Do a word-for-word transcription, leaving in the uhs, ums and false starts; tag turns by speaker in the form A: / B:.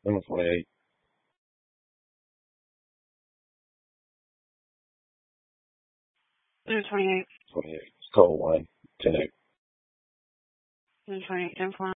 A: Number twenty-eight.
B: Number twenty-eight.
A: twenty-eight. Cole Wayne. ten eight.
B: Number twenty-eight. ten four.